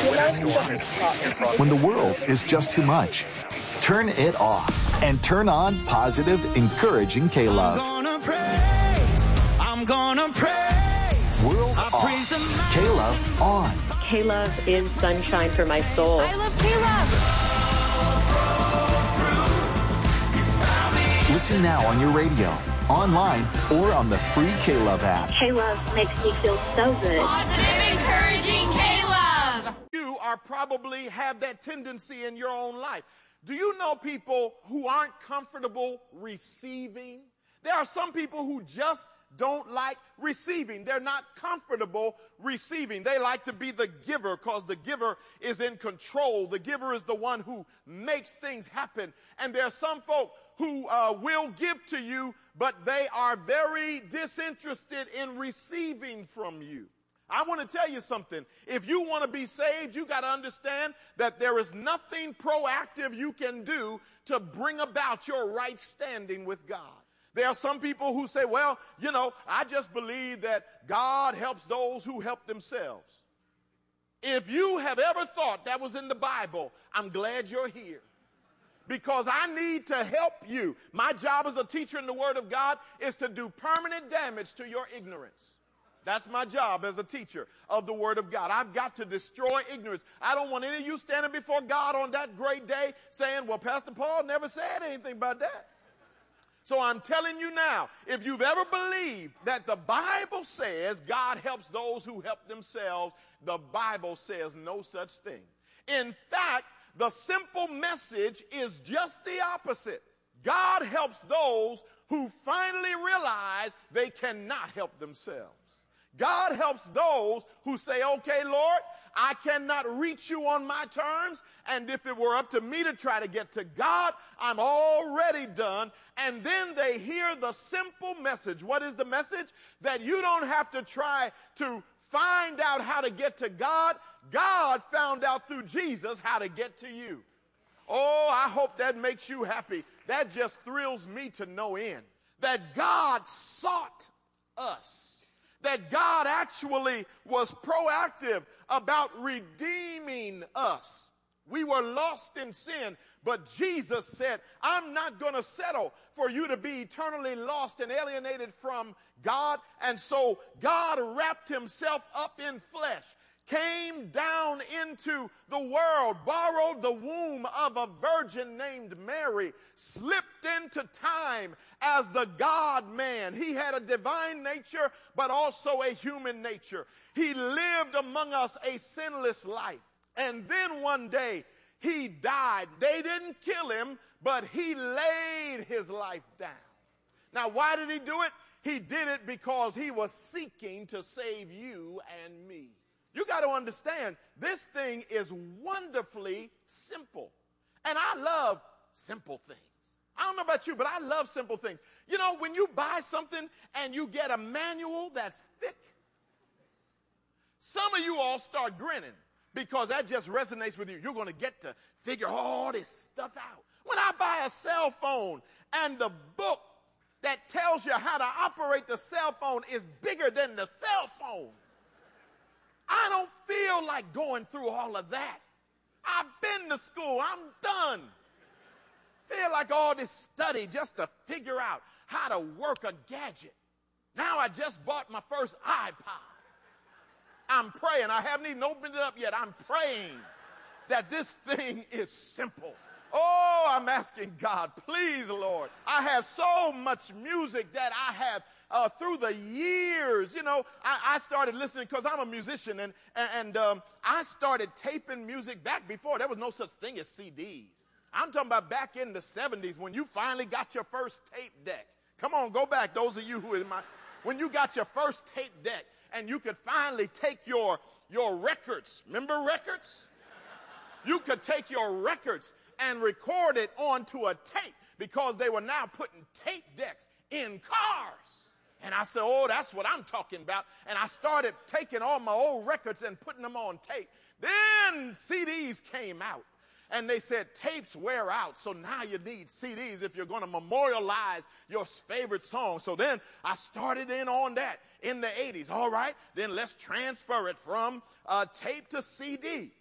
When the world is just too much, turn it off and turn on positive, encouraging K-Love. I'm gonna praise. World off. K-Love on. K-Love is sunshine for my soul. I love K-Love. Listen now on your radio, online, or on the free K-Love app. K-Love makes me feel so good. Positive, encouraging K-Love. You are probably have that tendency in your own life. Do you know people who aren't comfortable receiving? There are some people who just don't like receiving. They're not comfortable receiving. They like to be the giver because the giver is in control. The giver is the one who makes things happen. And there are some folk who will give to you, but they are very disinterested in receiving from you. I want to tell you something. If you want to be saved, you got to understand that there is nothing proactive you can do to bring about your right standing with God. There are some people who say, well, you know, I just believe that God helps those who help themselves. If you have ever thought that was in the Bible, I'm glad you're here. Because I need to help you. My job as a teacher in the Word of God is to do permanent damage to your ignorance. That's my job as a teacher of the Word of God. I've got to destroy ignorance. I don't want any of you standing before God on that great day saying, well, Pastor Paul never said anything about that. So I'm telling you now, if you've ever believed that the Bible says God helps those who help themselves, the Bible says no such thing. In fact, the simple message is just the opposite. God helps those who finally realize they cannot help themselves. God helps those who say, okay, Lord, I cannot reach you on my terms, and if it were up to me to try to get to God, I'm already done. And then they hear the simple message. What is the message? That you don't have to try to find out how to get to God. God found out through Jesus how to get to you. Oh, I hope that makes you happy. That just thrills me to no end. That God sought us. That God actually was proactive about redeeming us. We were lost in sin, but Jesus said, I'm not going to settle for you to be eternally lost and alienated from God. And so God wrapped himself up in flesh, came down into the world, borrowed the womb of a virgin named Mary, slipped into time as the God-man. He had a divine nature, but also a human nature. He lived among us a sinless life. And then one day, he died. They didn't kill him, but he laid his life down. Now, why did he do it? He did it because he was seeking to save you and me. You got to understand, this thing is wonderfully simple. And I love simple things. I don't know about you, but I love simple things. You know, when you buy something and you get a manual that's thick, some of you all start grinning because that just resonates with you. You're going to get to figure all this stuff out. When I buy a cell phone and the book that tells you how to operate the cell phone is bigger than the cell phone, I don't feel like going through all of that. I've been to school. I'm done. Feel like all this study just to figure out how to work a gadget. Now I just bought my first iPod. I'm praying. I haven't even opened it up yet. I'm praying that this thing is simple. Oh, I'm asking God, please, Lord. I have so much music that I have through the years. You know, I started listening because I'm a musician, and I started taping music back before. There was no such thing as CDs. I'm talking about back in the 70s when you finally got your first tape deck. Come on, go back, those of you who are when you got your first tape deck and you could finally take your records. Remember records? You could take your records and record it onto a tape because they were now putting tape decks in cars. And I said, oh, that's what I'm talking about. And I started taking all my old records and putting them on tape. Then CDs came out. And they said tapes wear out, so now you need CDs if you're going to memorialize your favorite song. So then I started in on that in the 80s. All right, then let's transfer it from tape to CD.